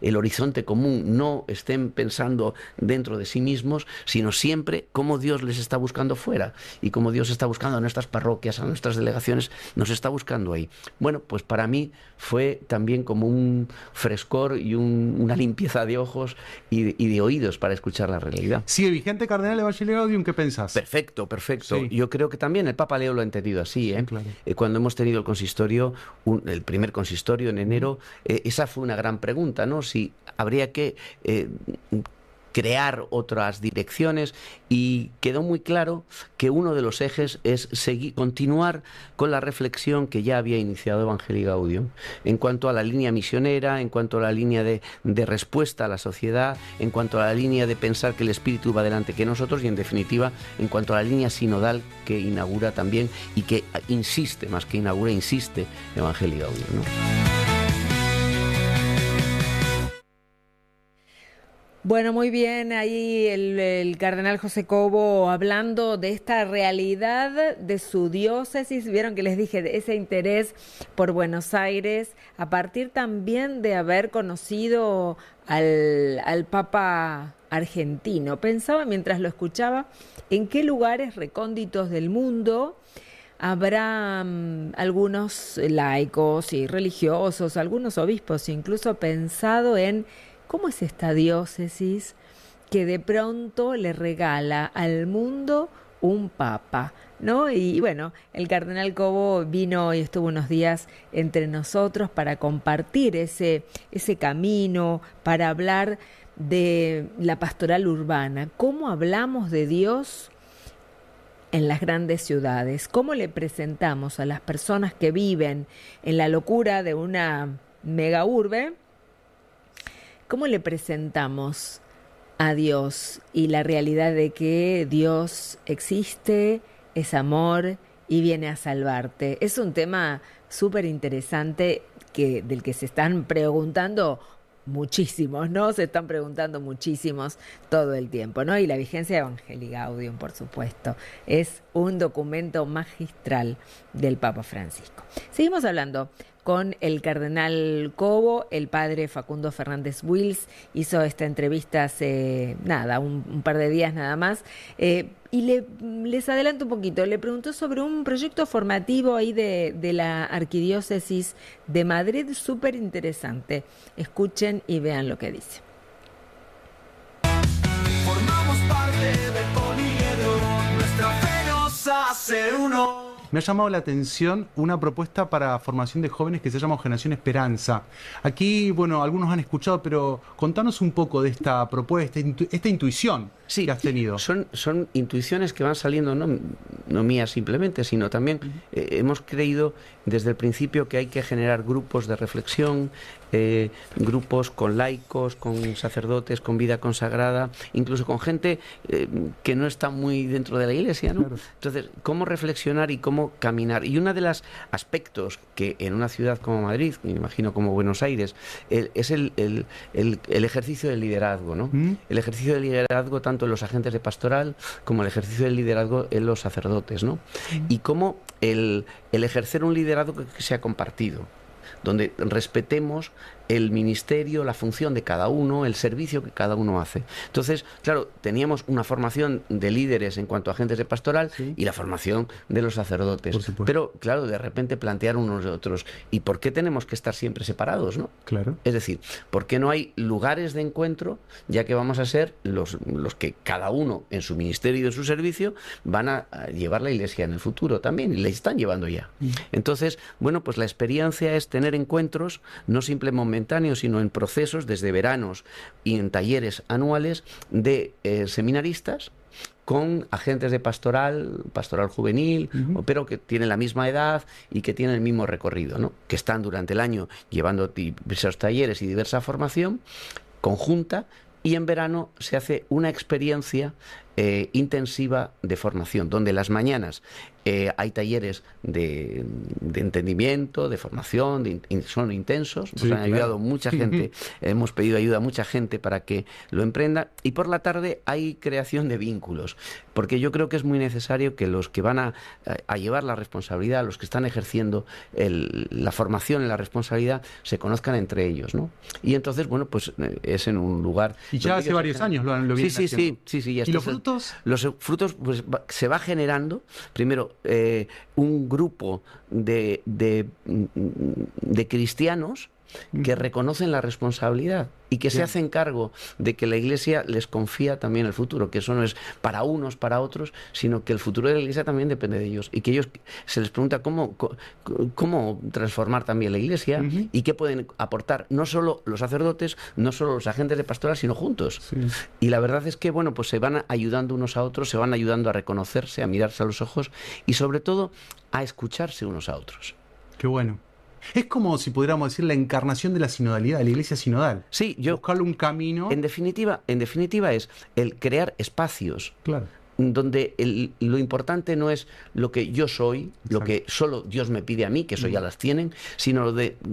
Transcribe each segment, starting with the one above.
el horizonte común, no estén pensando dentro de sí mismos, sino siempre cómo Dios les está buscando fuera y cómo Dios está buscando a nuestras parroquias, a nuestras delegaciones, nos está buscando ahí. Bueno, pues para mí fue también como un frescor y una limpieza de ojos y de oídos para escuchar la realidad. ¿Sigue vigente, Cardenal Evangelii Gaudium? ¿Qué pensás? Perfecto, perfecto. Sí. Yo creo que también el Papa Leo lo ha entendido así. Sí, claro. Cuando hemos tenido el consistorio, el primer consistorio en enero, esa fue una gran pregunta, ¿no? Si habría que crear otras direcciones, y quedó muy claro que uno de los ejes es continuar con la reflexión que ya había iniciado Evangelii Gaudium en cuanto a la línea misionera, en cuanto a la línea de respuesta a la sociedad, en cuanto a la línea de pensar que el Espíritu va delante que nosotros, y en definitiva en cuanto a la línea sinodal que inaugura también y que insiste, más que inaugura, insiste Evangelii Gaudium, ¿no? Bueno, muy bien, ahí el cardenal José Cobo hablando de esta realidad de su diócesis. Vieron que les dije de ese interés por Buenos Aires, a partir también de haber conocido al Papa argentino. Pensaba mientras lo escuchaba en qué lugares recónditos del mundo habrá algunos laicos y religiosos, algunos obispos, incluso pensado en ¿cómo es esta diócesis que de pronto le regala al mundo un papa, ¿no? Y bueno, el cardenal Cobo vino y estuvo unos días entre nosotros para compartir ese camino, para hablar de la pastoral urbana. ¿Cómo hablamos de Dios en las grandes ciudades? ¿Cómo le presentamos a las personas que viven en la locura de una mega urbe? ¿Cómo le presentamos a Dios y la realidad de que Dios existe, es amor y viene a salvarte? Es un tema súper interesante del que se están preguntando muchísimos, ¿no? Se están preguntando muchísimos todo el tiempo, ¿no? Y la vigencia de Evangelii Gaudium, por supuesto, es un documento magistral del Papa Francisco. Seguimos hablando con el cardenal Cobo. El padre Facundo Fernández Wills hizo esta entrevista hace un par de días nada más, y les adelanto un poquito. Le preguntó sobre un proyecto formativo ahí de la Arquidiócesis de Madrid, súper interesante. Escuchen y vean lo que dice. Formamos parte del poliedro, nuestra fe nos hace uno. Me ha llamado la atención una propuesta para formación de jóvenes que se llama Generación Esperanza. Aquí, bueno, algunos han escuchado, pero contanos un poco de esta propuesta, esta intuición que has tenido. Son intuiciones que van saliendo, no mías simplemente, sino también hemos creído desde el principio que hay que generar grupos de reflexión, grupos con laicos, con sacerdotes, con vida consagrada, incluso con gente que no está muy dentro de la Iglesia, ¿no? Claro. Entonces, ¿cómo reflexionar y cómo caminar? Y uno de los aspectos que en una ciudad como Madrid, me imagino como Buenos Aires, es el ejercicio del liderazgo, ¿no? El ejercicio del liderazgo tanto en los agentes de pastoral como el ejercicio del liderazgo en los sacerdotes, ¿no? Y cómo el ejercer un liderazgo que sea compartido, donde respetemos el ministerio, la función de cada uno, el servicio que cada uno hace. Entonces, claro, teníamos una formación de líderes en cuanto a agentes de pastoral y la formación de los sacerdotes. Pero, claro, de repente plantear unos de otros. ¿Y por qué tenemos que estar siempre separados, no? Claro. Es decir, ¿por qué no hay lugares de encuentro, ya que vamos a ser los que cada uno en su ministerio y en su servicio van a llevar la Iglesia en el futuro también, y la están llevando ya? Entonces, bueno, pues la experiencia es tener encuentros, no simplemente momentáneos, sino en procesos desde veranos y en talleres anuales de seminaristas con agentes de pastoral juvenil, pero que tienen la misma edad y que tienen el mismo recorrido, ¿no? Que están durante el año llevando diversos talleres y diversa formación conjunta, y en verano se hace una experiencia intensiva de formación, donde las mañanas hay talleres de entendimiento, de formación, son intensos, nos han ayudado mucha gente, hemos pedido ayuda a mucha gente para que lo emprenda, y por la tarde hay creación de vínculos, porque yo creo que es muy necesario que los que van a llevar la responsabilidad, los que están ejerciendo la formación en la responsabilidad, se conozcan entre ellos, ¿no? Y entonces, bueno, pues es en un lugar... Y ya hace varios años lo vienen haciendo. Sí. ¿Y los frutos? Los frutos, pues se va generando, primero, un grupo de cristianos que reconocen la responsabilidad y que se hacen cargo de que la Iglesia les confía también el futuro, que eso no es para unos, para otros, sino que el futuro de la Iglesia también depende de ellos, y que ellos se les pregunta cómo transformar también la Iglesia y qué pueden aportar, no solo los sacerdotes, no solo los agentes de pastoral, sino juntos. Sí. Y la verdad es que, bueno, pues se van ayudando unos a otros, se van ayudando a reconocerse, a mirarse a los ojos y sobre todo a escucharse unos a otros. Qué bueno. Es como si pudiéramos decir la encarnación de la sinodalidad, de la Iglesia sinodal. Sí, buscarle un camino. En definitiva es el crear espacios. Claro. Donde lo importante no es lo que yo soy, lo que solo Dios me pide a mí, que eso ya las tienen, sino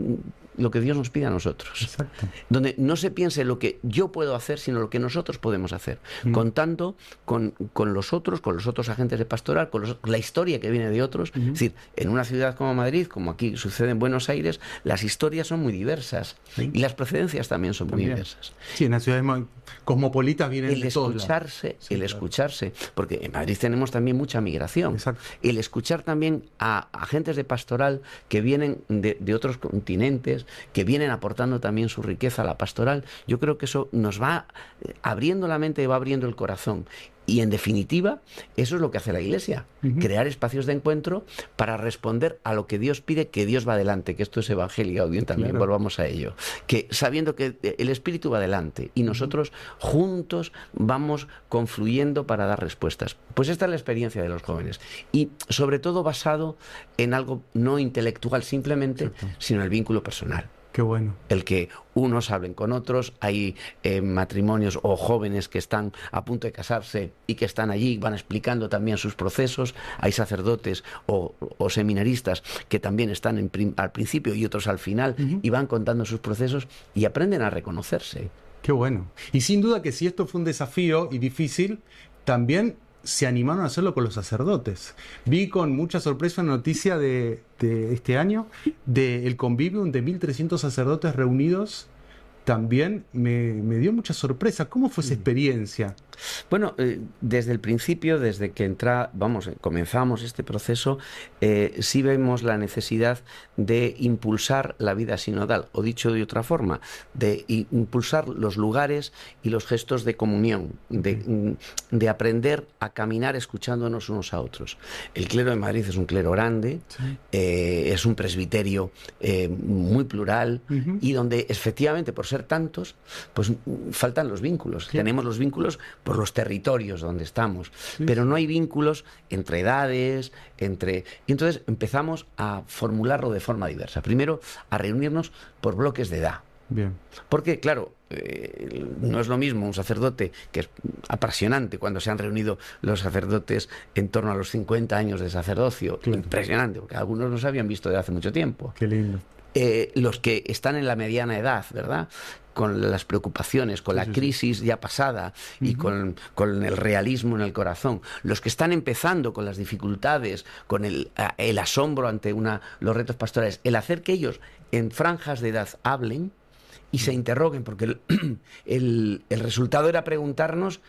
lo que Dios nos pide a nosotros. Exacto. Donde no se piense lo que yo puedo hacer, sino lo que nosotros podemos hacer. Contando con los otros agentes de pastoral, con la historia que viene de otros. Es decir, en una ciudad como Madrid, como aquí sucede en Buenos Aires, las historias son muy diversas. Sí. Y las procedencias también son muy diversas. Sí, en las ciudades cosmopolitas vienen de todos lados. El escucharse, porque en Madrid tenemos también mucha migración. Exacto. El escuchar también a agentes de pastoral que vienen de otros continentes, que vienen aportando también su riqueza a la pastoral, yo creo que eso nos va abriendo la mente y va abriendo el corazón. Y en definitiva, eso es lo que hace la Iglesia, crear espacios de encuentro para responder a lo que Dios pide, que Dios va adelante, que esto es Evangelii Gaudium también, volvamos a ello, que sabiendo que el Espíritu va adelante y nosotros juntos vamos confluyendo para dar respuestas. Pues esta es la experiencia de los jóvenes y sobre todo basado en algo no intelectual simplemente, sino en el vínculo personal. Qué bueno. El que unos hablen con otros, hay matrimonios o jóvenes que están a punto de casarse y que están allí, van explicando también sus procesos, hay sacerdotes o seminaristas que también están al principio y otros al final y van contando sus procesos y aprenden a reconocerse. Qué bueno. Y sin duda que si esto fue un desafío y difícil, también se animaron a hacerlo con los sacerdotes. Vi con mucha sorpresa una noticia de este año del Convivium de 1.300 sacerdotes reunidos. También me dio mucha sorpresa. ¿Cómo fue esa experiencia? Bueno, desde el principio, desde que comenzamos este proceso, sí vemos la necesidad de impulsar la vida sinodal, o dicho de otra forma, de impulsar los lugares y los gestos de comunión, de aprender a caminar escuchándonos unos a otros. El clero de Madrid es un clero grande, es un presbiterio muy plural y donde efectivamente, por ser tantos, pues faltan los vínculos. Sí. Tenemos los vínculos por los territorios donde estamos, pero no hay vínculos entre edades, y entonces empezamos a formularlo de forma diversa. Primero, a reunirnos por bloques de edad. Bien. Porque, claro, no es lo mismo un sacerdote, que es apasionante cuando se han reunido los sacerdotes en torno a los 50 años de sacerdocio. Claro. Impresionante, porque algunos no se habían visto desde hace mucho tiempo. Qué lindo. Los que están en la mediana edad, ¿verdad?, con las preocupaciones, con la crisis ya pasada y con el realismo en el corazón, los que están empezando con las dificultades, con el asombro ante los retos pastorales, el hacer que ellos en franjas de edad hablen y se interroguen, porque el resultado era preguntarnos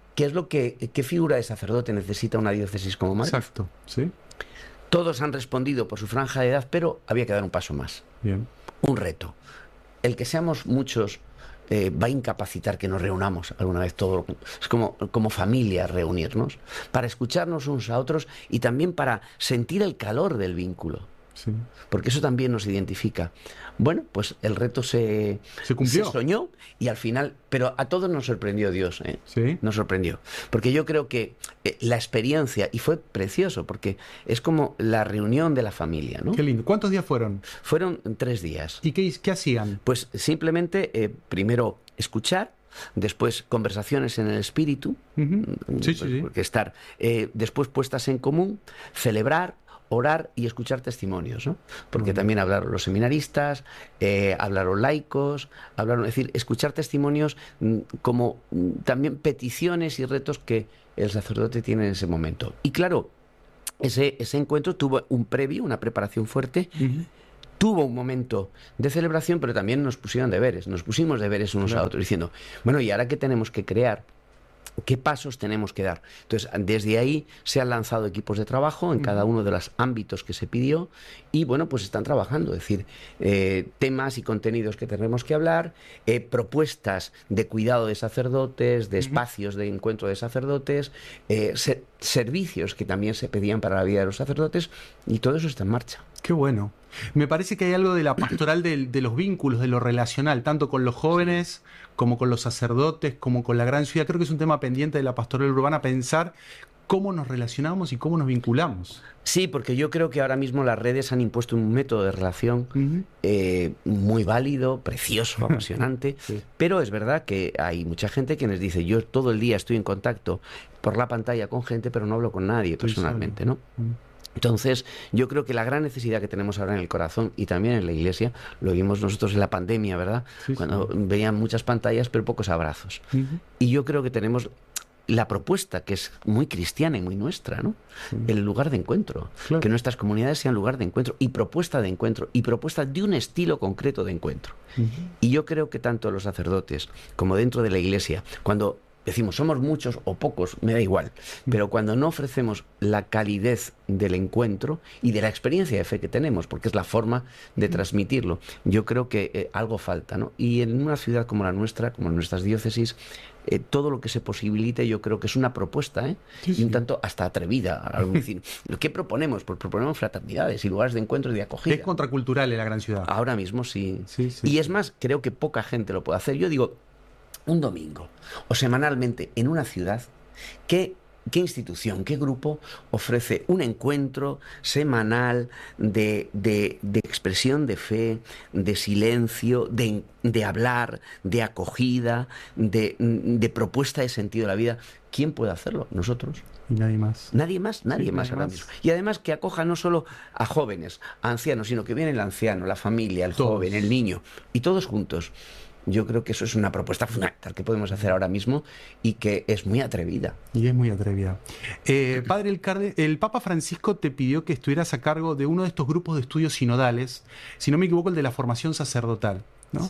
qué figura de sacerdote necesita una diócesis como Madrid. Exacto, sí. Todos han respondido por su franja de edad, pero había que dar un paso más. Bien. Un reto. El que seamos muchos va a incapacitar que nos reunamos alguna vez todos. Es como familia reunirnos, para escucharnos unos a otros y también para sentir el calor del vínculo. Sí. Porque eso también nos identifica. Bueno, pues el reto se cumplió. Se soñó y al final, pero a todos nos sorprendió Dios, ¿eh? Sí. Nos sorprendió. Porque yo creo que la experiencia, y fue precioso, porque es como la reunión de la familia, ¿no? Qué lindo. ¿Cuántos días fueron? Fueron 3 días. ¿Y qué hacían? Pues simplemente, primero, escuchar, después conversaciones en el espíritu, porque estar después puestas en común, celebrar, orar y escuchar testimonios, ¿no? Porque también hablaron los seminaristas, hablaron laicos, es decir, escuchar testimonios como también peticiones y retos que el sacerdote tiene en ese momento. Y claro, ese encuentro tuvo un previo, una preparación fuerte. Tuvo un momento de celebración, pero también nos pusimos deberes unos a otros, diciendo, bueno, ¿y ahora qué tenemos que crear? ¿Qué pasos tenemos que dar? Entonces, desde ahí se han lanzado equipos de trabajo en cada uno de los ámbitos que se pidió y, bueno, pues están trabajando, es decir, temas y contenidos que tenemos que hablar, propuestas de cuidado de sacerdotes, de espacios de encuentro de sacerdotes, servicios que también se pedían para la vida de los sacerdotes, y todo eso está en marcha. Qué bueno. Me parece que hay algo de la pastoral de los vínculos, de lo relacional, tanto con los jóvenes como con los sacerdotes, como con la gran ciudad. Creo que es un tema pendiente de la pastoral urbana, pensar cómo nos relacionamos y cómo nos vinculamos. Sí, porque yo creo que ahora mismo las redes han impuesto un método de relación muy válido, precioso, apasionante, pero es verdad que hay mucha gente que nos dice, yo todo el día estoy en contacto por la pantalla con gente, pero no hablo con nadie personalmente, ¿no? Entonces, yo creo que la gran necesidad que tenemos ahora en el corazón y también en la Iglesia, lo vimos nosotros en la pandemia, ¿verdad? Cuando veían muchas pantallas pero pocos abrazos. Y yo creo que tenemos la propuesta, que es muy cristiana y muy nuestra, ¿no? El lugar de encuentro. Claro. Que nuestras comunidades sean lugar de encuentro y propuesta de un estilo concreto de encuentro. Y yo creo que tanto los sacerdotes como dentro de la Iglesia, cuando decimos somos muchos o pocos, me da igual, pero cuando no ofrecemos la calidez del encuentro y de la experiencia de fe que tenemos, porque es la forma de transmitirlo, yo creo que algo falta, ¿no? Y en una ciudad como la nuestra, como en nuestras diócesis, todo lo que se posibilite, yo creo que es una propuesta, y un tanto hasta atrevida. Decir, ¿qué proponemos? Pues proponemos fraternidades y lugares de encuentro y de acogida. Es contracultural en la gran ciudad. Ahora mismo sí. Y es más, creo que poca gente lo puede hacer. Yo digo, un domingo o semanalmente en una ciudad, ¿qué institución, qué grupo ofrece un encuentro semanal de expresión de fe, de silencio, de hablar, de acogida, de propuesta de sentido de la vida? ¿Quién puede hacerlo? Nosotros. Y nadie más. Nadie más ahora mismo. Y además que acoja no solo a jóvenes, a ancianos, sino que viene el anciano, la familia, el joven, el niño, y todos juntos. Yo creo que eso es una propuesta fundamental que podemos hacer ahora mismo y que es muy atrevida. Y es muy atrevida. Padre, el Papa Francisco te pidió que estuvieras a cargo de uno de estos grupos de estudios sinodales, si no me equivoco, el de la formación sacerdotal, ¿no?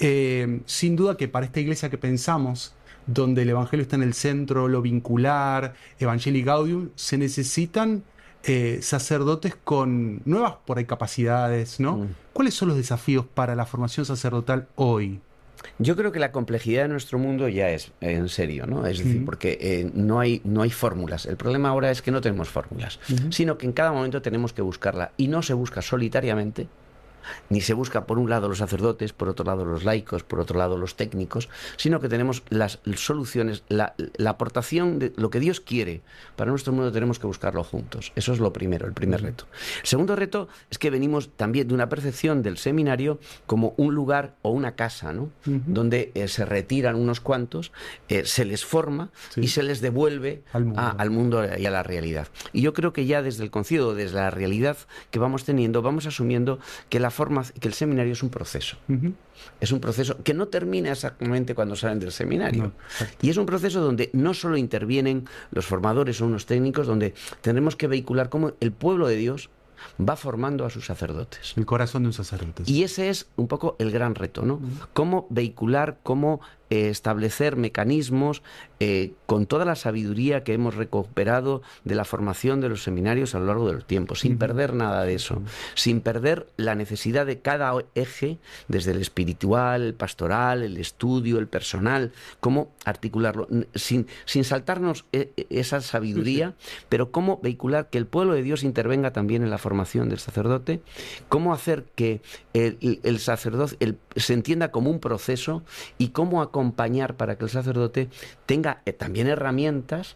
Sin duda que para esta iglesia que pensamos, donde el Evangelio está en el centro, lo vincular, Evangelii Gaudium, se necesitan sacerdotes con nuevas por ahí capacidades, ¿no? ¿Cuáles son los desafíos para la formación sacerdotal hoy? Yo creo que la complejidad de nuestro mundo ya es en serio, ¿no? Es decir, porque no hay fórmulas. El problema ahora es que no tenemos fórmulas, sino que en cada momento tenemos que buscarla. Y no se busca solitariamente, ni se busca por un lado los sacerdotes, por otro lado los laicos, por otro lado los técnicos, sino que tenemos las soluciones, la aportación de lo que Dios quiere para nuestro mundo, tenemos que buscarlo juntos. Eso es lo primero, el primer reto. El segundo reto es que venimos también de una percepción del seminario como un lugar o una casa, ¿no? Donde se retiran unos cuantos, se les forma y se les devuelve al mundo y a la realidad. Y yo creo que ya desde el concilio, desde la realidad que vamos teniendo, vamos asumiendo que que el seminario es un proceso. Es un proceso que no termina exactamente cuando salen del seminario. Y es un proceso donde no solo intervienen los formadores o unos técnicos, donde tendremos que vehicular cómo el pueblo de Dios va formando a sus sacerdotes. El corazón de un sacerdote. Y ese es un poco el gran reto, ¿no? Cómo vehicular, cómo establecer mecanismos con toda la sabiduría que hemos recuperado de la formación de los seminarios a lo largo del tiempo, sin perder nada de eso, sin perder la necesidad de cada eje, desde el espiritual, el pastoral, el estudio, el personal, cómo articularlo, sin saltarnos esa sabiduría, pero cómo vehicular que el pueblo de Dios intervenga también en la formación del sacerdote, cómo hacer que el sacerdote se entienda como un proceso y cómo acompañar acompañar para que el sacerdote tenga también herramientas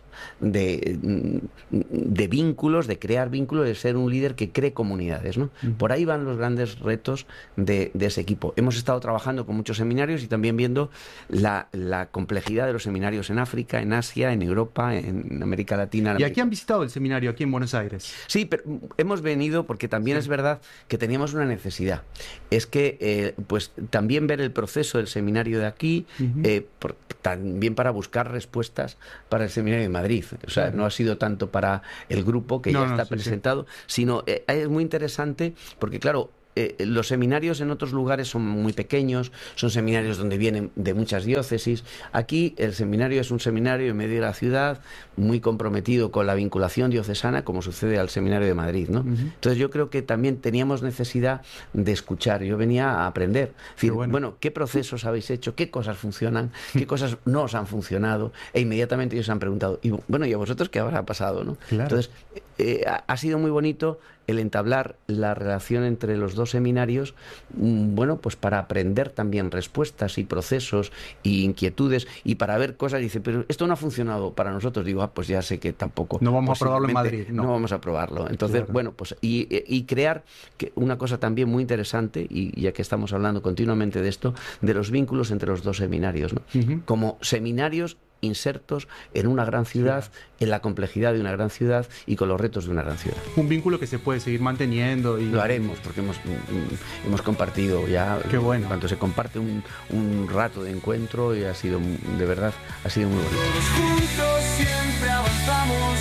de vínculos, de crear vínculos, de ser un líder que cree comunidades, ¿no? Por ahí van los grandes retos de ese equipo. Hemos estado trabajando con muchos seminarios y también viendo la complejidad de los seminarios en África, en Asia, en Europa, en América Latina. ¿Y aquí han visitado el seminario, aquí en Buenos Aires? Sí, pero hemos venido porque también es verdad que teníamos una necesidad. Es que, pues, también ver el proceso del seminario de aquí, también para buscar respuestas para el seminario de Madrid. O sea, no ha sido tanto para el grupo que ya está presentado, sino es muy interesante porque, claro, los seminarios en otros lugares son muy pequeños, son seminarios donde vienen de muchas diócesis. Aquí el seminario es un seminario en medio de la ciudad, muy comprometido con la vinculación diocesana, como sucede al seminario de Madrid, ¿no? Entonces yo creo que también teníamos necesidad de escuchar. Yo venía a aprender. Es decir, bueno, ¿qué procesos habéis hecho? ¿Qué cosas funcionan? ¿Qué cosas no os han funcionado? E inmediatamente ellos han preguntado, y bueno, ¿y a vosotros qué habrá pasado, no? Claro. Entonces, ha sido muy bonito el entablar la relación entre los dos seminarios, bueno, pues para aprender también respuestas y procesos y inquietudes y para ver cosas. Dice, pero esto no ha funcionado para nosotros. Digo, pues ya sé que tampoco. No vamos a probarlo en Madrid. No vamos a probarlo. Entonces, bueno, pues y crear una cosa también muy interesante, y ya que estamos hablando continuamente de esto, de los vínculos entre los dos seminarios, ¿no? Como seminarios insertos en una gran ciudad, en la complejidad de una gran ciudad y con los retos de una gran ciudad. Un vínculo que se puede seguir manteniendo. Lo haremos, porque hemos compartido ya. Qué bueno. Cuando se comparte un rato de encuentro, y ha sido, de verdad, ha sido muy bonito. Todos juntos siempre avanzamos.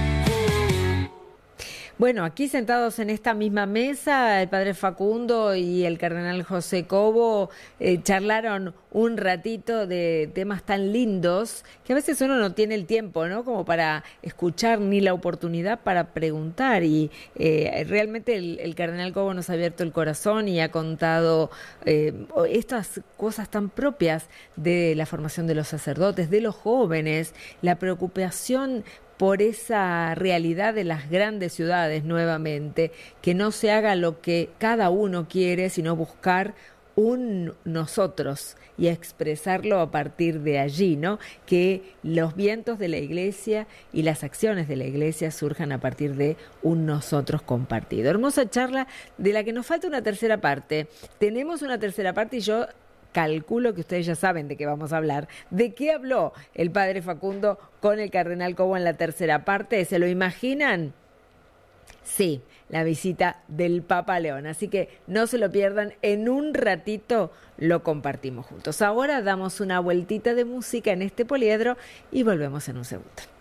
Bueno, aquí sentados en esta misma mesa, el padre Facundo y el cardenal José Cobo charlaron un ratito de temas tan lindos que a veces uno no tiene el tiempo, ¿no? Como para escuchar ni la oportunidad para preguntar. Y realmente el cardenal Cobo nos ha abierto el corazón y ha contado estas cosas tan propias de la formación de los sacerdotes, de los jóvenes, la preocupación por esa realidad de las grandes ciudades nuevamente, que no se haga lo que cada uno quiere, sino buscar un nosotros y expresarlo a partir de allí, ¿no? Que los vientos de la Iglesia y las acciones de la Iglesia surjan a partir de un nosotros compartido. Hermosa charla de la que nos falta una tercera parte. Tenemos una tercera parte y yo calculo que ustedes ya saben de qué vamos a hablar. ¿De qué habló el padre Facundo con el cardenal Cobo en la tercera parte? ¿Se lo imaginan? Sí, la visita del Papa León. Así que no se lo pierdan, en un ratito lo compartimos juntos. Ahora damos una vueltita de música en este poliedro y volvemos en un segundo.